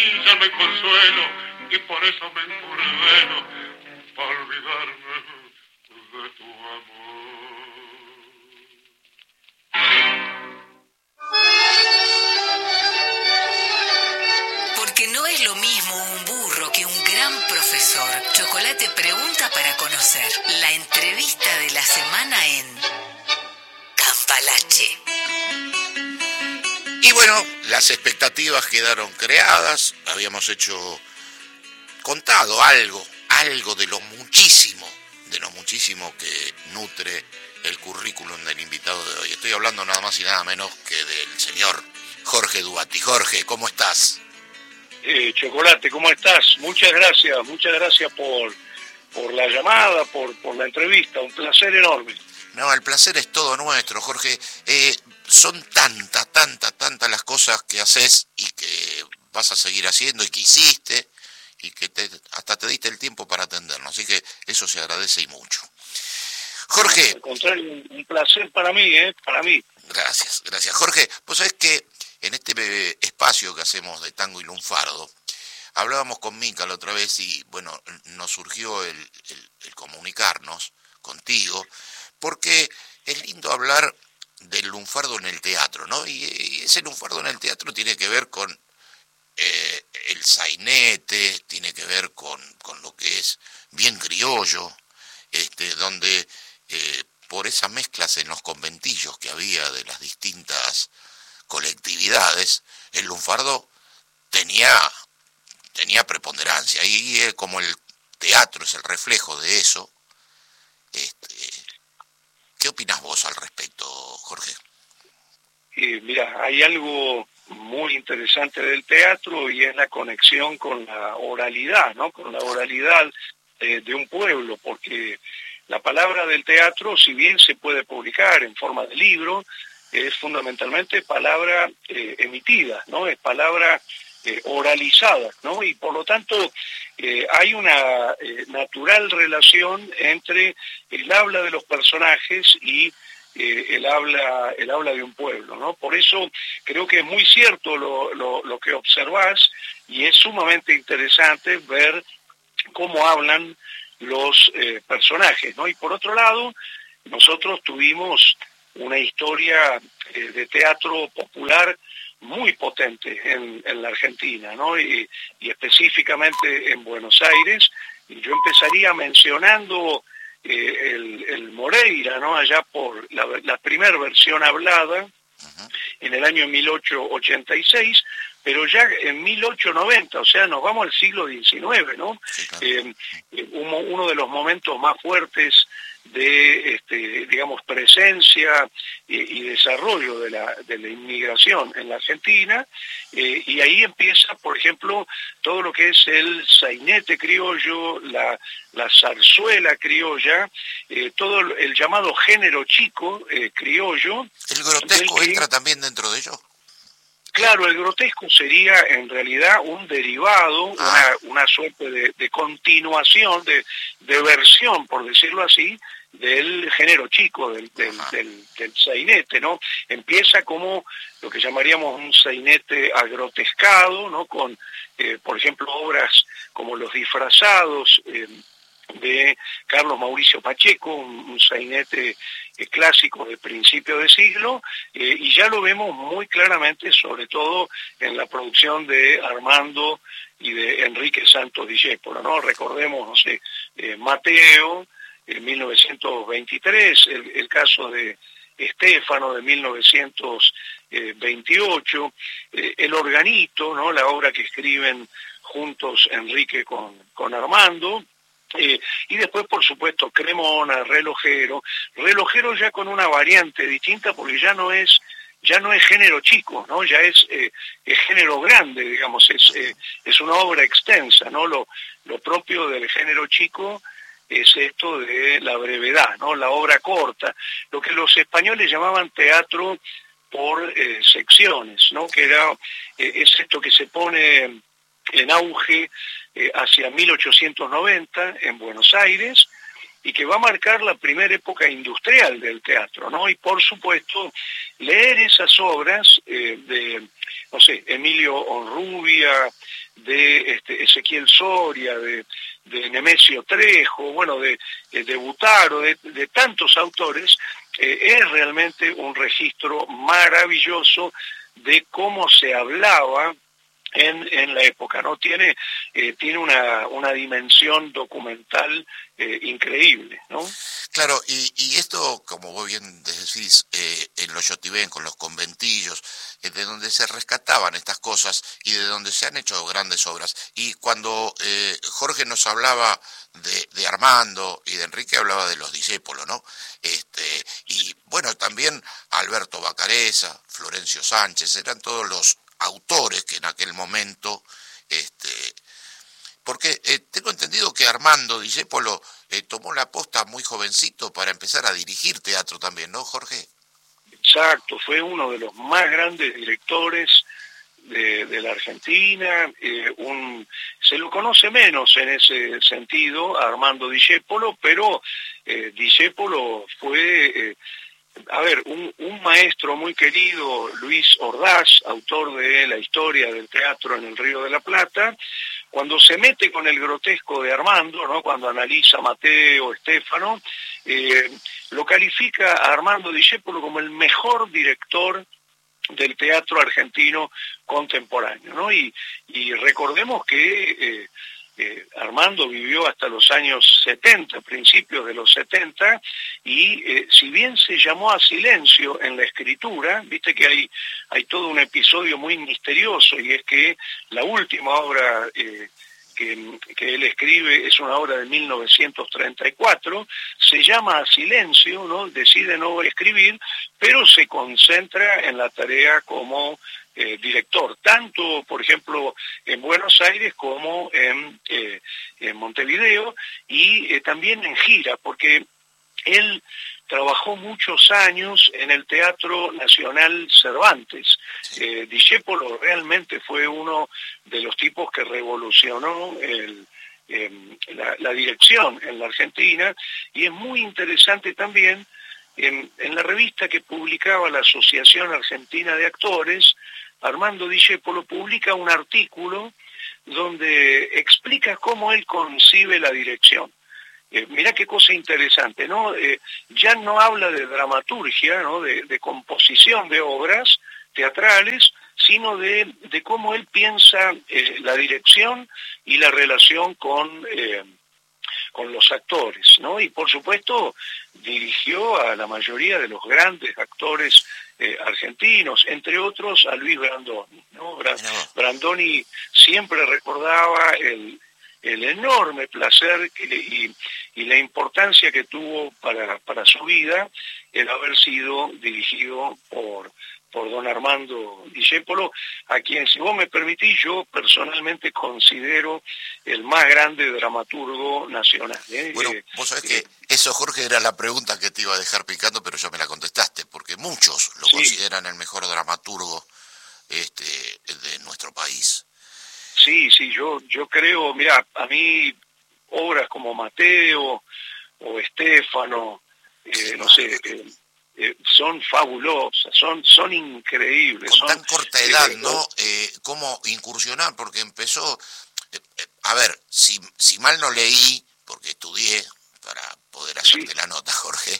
Ya me consuelo y por eso me encurdeno para olvidarme de tu amor. Porque no es lo mismo un burro que un gran profesor. Chocolate pregunta para conocer. La entrevista de la semana en Cambalache. Y bueno, las expectativas quedaron creadas, habíamos contado algo de lo muchísimo que nutre el currículum del invitado de hoy. Estoy hablando nada más y nada menos que del señor Jorge Duati. Jorge, ¿cómo estás? Chocolate, ¿cómo estás? Muchas gracias por la llamada, por la entrevista, un placer enorme. No, el placer es todo nuestro, Jorge. Son tantas las cosas que haces y que vas a seguir haciendo y que hiciste y que hasta te diste el tiempo para atendernos, así que eso se agradece y mucho. Jorge. Al contrario, un placer para mí, para mí. Gracias. Jorge, pues sabés que en este espacio que hacemos de tango y lunfardo, hablábamos con Mica la otra vez y bueno, nos surgió el comunicarnos contigo, porque es lindo hablar del lunfardo en el teatro, ¿no? Y ese lunfardo en el teatro tiene que ver con el sainete, tiene que ver con lo que es bien criollo, donde por esas mezclas en los conventillos que había de las distintas colectividades, el lunfardo tenía preponderancia, y como el teatro es el reflejo de eso, ¿qué opinás vos al respecto, Jorge? Mira, hay algo muy interesante del teatro y es la conexión con la oralidad, ¿no? Con la oralidad de un pueblo, porque la palabra del teatro, si bien se puede publicar en forma de libro, es fundamentalmente palabra emitida, ¿no? Es palabra oralizada, ¿no? Y por lo tanto hay una natural relación entre el habla de los personajes y el habla de un pueblo, ¿no? Por eso creo que es muy cierto lo que observás y es sumamente interesante ver cómo hablan los personajes, ¿no? Y por otro lado, nosotros tuvimos una historia de teatro popular muy potente en la Argentina, ¿no? Y específicamente en Buenos Aires. Y yo empezaría mencionando el Moreira, ¿no? Allá por la primera versión hablada, en el año 1886, pero ya en 1890, o sea, nos vamos al siglo XIX, ¿no? Sí, claro. Uno de los momentos más fuertes de, digamos, presencia y desarrollo de la inmigración en la Argentina, y ahí empieza, por ejemplo, todo lo que es el sainete criollo, la zarzuela criolla, todo el llamado género chico criollo. ¿El grotesco entra también dentro de ello? Claro, el grotesco sería en realidad un derivado, una suerte de continuación, de versión, por decirlo así, del género chico, del sainete, ¿no? Empieza como lo que llamaríamos un sainete agrotescado, ¿no? Con, por ejemplo, obras como Los Disfrazados, de Carlos Mauricio Pacheco, un sainete clásico de principio de siglo, y ya lo vemos muy claramente, sobre todo en la producción de Armando y de Enrique Santos Discépolo, ¿no? Recordemos, no sé, Mateo, en 1923, el caso de Estéfano de 1928, El Organito, ¿no? La obra que escriben juntos Enrique con Armando. Y después, por supuesto, Cremona, Relojero ya con una variante distinta porque ya no es género chico, ¿no? Ya es género grande, digamos, es una obra extensa, ¿no? Lo propio del género chico es esto de la brevedad, ¿no? La obra corta, lo que los españoles llamaban teatro por secciones, ¿no? Que es esto que se pone en auge hacia 1890 en Buenos Aires y que va a marcar la primera época industrial del teatro, ¿no? Y por supuesto, leer esas obras de, no sé, Emilio Onrubia, de Ezequiel Soria, de Nemesio Trejo, bueno, de Butaro, de tantos autores, es realmente un registro maravilloso de cómo se hablaba en la época, ¿no? Tiene una dimensión documental increíble, ¿no? Claro, y esto, como vos bien decís, en los Yotivén, con los conventillos, de donde se rescataban estas cosas y de donde se han hecho grandes obras. Y cuando Jorge nos hablaba de Armando y de Enrique, hablaba de los discípulos, ¿no? Y bueno, también Alberto Bacareza, Florencio Sánchez, eran todos los autores que en aquel momento, porque tengo entendido que Armando Discépolo tomó la posta muy jovencito para empezar a dirigir teatro también, ¿no, Jorge? Exacto, fue uno de los más grandes directores de la Argentina, se lo conoce menos en ese sentido a Armando Discépolo, pero Discépolo fue... un maestro muy querido, Luis Ordaz, autor de La historia del teatro en el Río de la Plata, cuando se mete con el grotesco de Armando, ¿no? Cuando analiza Mateo, Estéfano, lo califica a Armando Discépolo como el mejor director del teatro argentino contemporáneo, ¿no? Y recordemos que Armando vivió hasta los años 70, principios de los 70, y si bien se llamó a silencio en la escritura, viste que hay todo un episodio muy misterioso, y es que la última obra que él escribe es una obra de 1934, se llama a silencio, ¿no? Decide no escribir, pero se concentra en la tarea como director, tanto, por ejemplo, en Buenos Aires como en Montevideo, y también en gira, porque él trabajó muchos años en el Teatro Nacional Cervantes. Discépolo realmente fue uno de los tipos que revolucionó la dirección en la Argentina, y es muy interesante también en la revista que publicaba la Asociación Argentina de Actores, Armando Discépolo publica un artículo donde explica cómo él concibe la dirección. Mirá qué cosa interesante, ¿no? Ya no habla de dramaturgia, ¿no? De composición de obras teatrales, sino de cómo él piensa la dirección y la relación con los actores, ¿no? Y por supuesto dirigió a la mayoría de los grandes actores argentinos, entre otros a Luis Brandoni, ¿no? Brandoni siempre recordaba el enorme placer y la importancia que tuvo para su vida el haber sido dirigido por don Armando Discépolo, a quien, si vos me permitís, yo personalmente considero el más grande dramaturgo nacional. Bueno, vos sabés que eso, Jorge, era la pregunta que te iba a dejar picando, pero ya me la contestaste, porque muchos lo consideran el mejor dramaturgo de nuestro país. Sí, yo creo, mira, a mí obras como Mateo o Estéfano, no sé, son fabulosas, son increíbles. Con tan corta edad, ¿no? ¿Cómo incursionar? Porque empezó, a ver, si mal no leí, porque estudié para poder hacerte la nota, Jorge,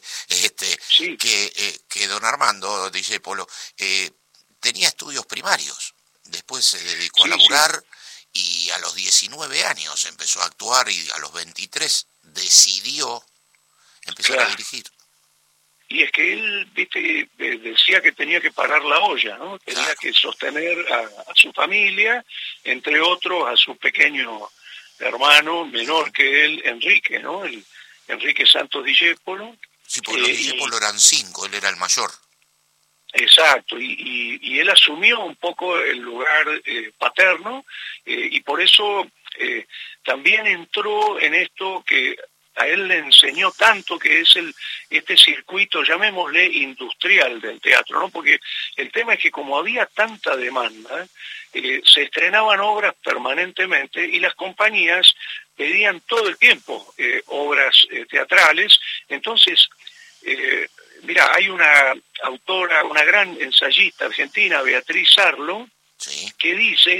que don Armando Discépolo tenía estudios primarios, después se dedicó a laburar y a los 19 años empezó a actuar y a los 23 decidió empezar a dirigir. Y es que él, viste, decía que tenía que parar la olla, ¿no? Tenía que sostener a su familia, entre otros a su pequeño hermano, menor que él, Enrique, ¿no? Enrique Santos Discépolo. Sí, porque los Discépolo eran 5, él era el mayor. Exacto, y él asumió un poco el lugar paterno, y por eso también entró en esto que a él le enseñó tanto, que es este circuito, llamémosle industrial del teatro, ¿no? Porque el tema es que como había tanta demanda, se estrenaban obras permanentemente y las compañías pedían todo el tiempo obras teatrales. Entonces, mira, hay una autora, una gran ensayista argentina, Beatriz Arlo, que dice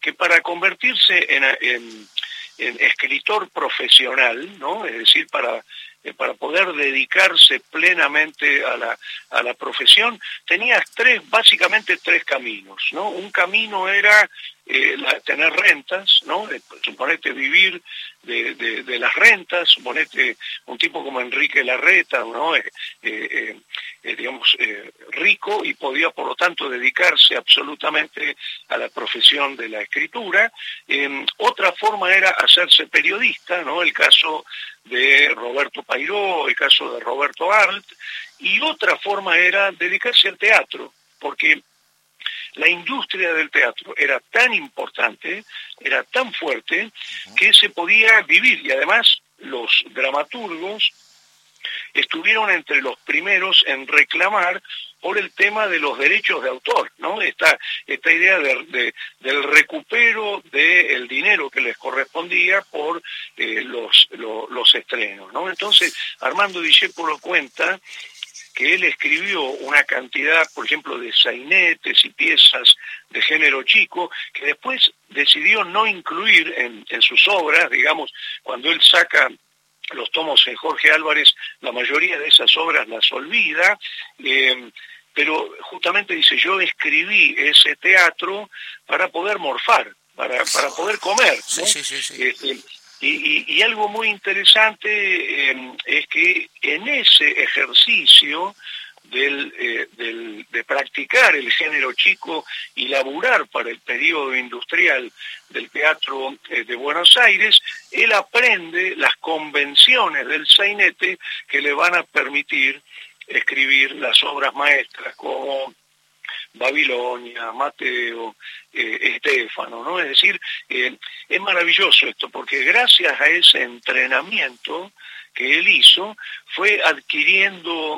que para convertirse en escritor profesional, ¿no? Es decir, para poder dedicarse plenamente a la profesión, tenías básicamente tres caminos, ¿no? Un camino era tener rentas, ¿no? Suponete vivir de las rentas, suponete un tipo como Enrique Larreta, ¿no? Digamos, rico y podía por lo tanto dedicarse absolutamente a la profesión de la escritura. Otra forma era hacerse periodista, ¿no? El caso de Roberto Pairó, el caso de Roberto Arlt, y otra forma era dedicarse al teatro, porque la industria del teatro era tan importante, era tan fuerte, que se podía vivir, y además los dramaturgos estuvieron entre los primeros en reclamar por el tema de los derechos de autor, ¿no? Esta idea del recupero del dinero que les correspondía por los estrenos, ¿no? Entonces, Armando Discépolo cuenta que él escribió una cantidad, por ejemplo, de sainetes y piezas de género chico, que después decidió no incluir en sus obras, digamos, cuando él saca los tomos en Jorge Álvarez, la mayoría de esas obras las olvida, pero justamente dice, yo escribí ese teatro para poder morfar, para poder comer, ¿no? Sí. Y algo muy interesante es que en ese ejercicio de practicar el género chico y laburar para el periodo industrial del teatro de Buenos Aires, él aprende las convenciones del sainete que le van a permitir escribir las obras maestras como Babilonia, Mateo, Estéfano, ¿no? Es decir, es maravilloso esto, porque gracias a ese entrenamiento que él hizo, fue adquiriendo,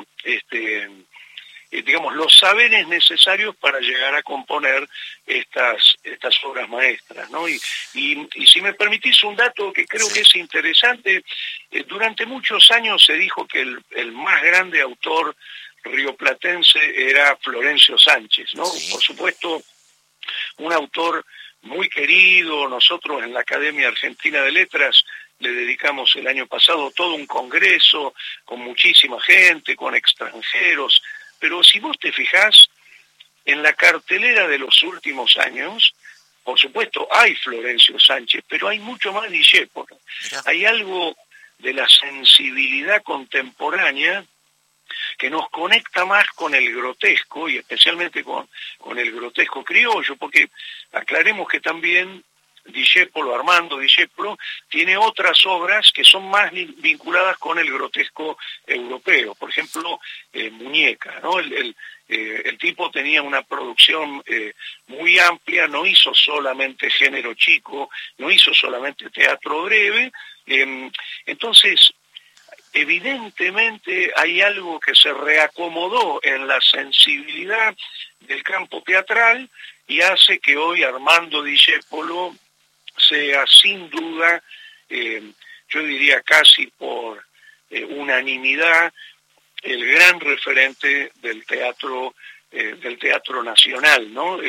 digamos, los saberes necesarios para llegar a componer estas obras maestras, ¿no? Y si me permitís un dato que creo que es interesante, durante muchos años se dijo que el más grande autor rioplatense era Florencio Sánchez, ¿no? Sí. Por supuesto, un autor muy querido. Nosotros en la Academia Argentina de Letras le dedicamos el año pasado todo un congreso con muchísima gente, con extranjeros, pero si vos te fijás, en la cartelera de los últimos años, por supuesto hay Florencio Sánchez, pero hay mucho más Discépolo. Hay algo de la sensibilidad contemporánea que nos conecta más con el grotesco, y especialmente con el grotesco criollo, porque aclaremos que también Discépolo, Armando Discépolo, tiene otras obras que son más vinculadas con el grotesco europeo. Por ejemplo, Muñeca, ¿no? El tipo tenía una producción muy amplia, no hizo solamente género chico, no hizo solamente teatro breve. Entonces, evidentemente hay algo que se reacomodó en la sensibilidad del campo teatral y hace que hoy Armando Discépolo sea sin duda, yo diría casi por unanimidad, el gran referente del teatro nacional, ¿no?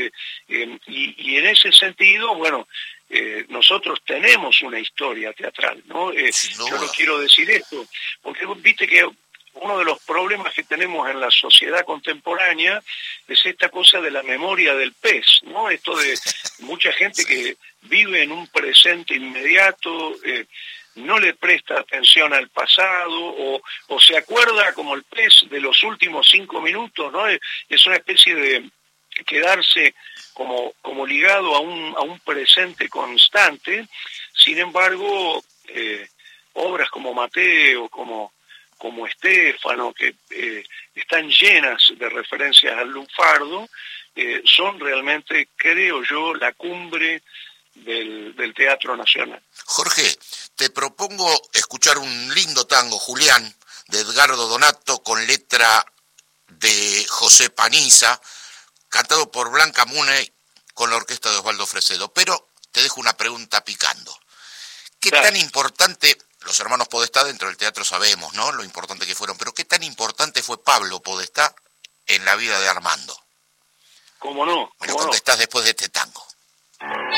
Y en ese sentido, bueno, nosotros tenemos una historia teatral, ¿no? Yo no quiero decir esto, porque viste que uno de los problemas que tenemos en la sociedad contemporánea es esta cosa de la memoria del pez, ¿no? Esto de mucha gente que vive en un presente inmediato, no le presta atención al pasado o se acuerda como el pez de los últimos 5 minutos, ¿no? Es una especie de quedarse como ligado a un presente constante. Sin embargo, obras como Mateo, como Estéfano, que están llenas de referencias al lunfardo, son realmente, creo yo, la cumbre del teatro nacional. Jorge, te propongo escuchar un lindo tango, Julián, de Edgardo Donato, con letra de José Paniza, cantado por Blanca Muney con la orquesta de Osvaldo Fresedo. Pero te dejo una pregunta picando. ¿Qué tan importante, los hermanos Podestá dentro del teatro sabemos, ¿no?, lo importante que fueron, pero qué tan importante fue Pablo Podestá en la vida de Armando? ¿Cómo no? Me lo contestás después de este tango.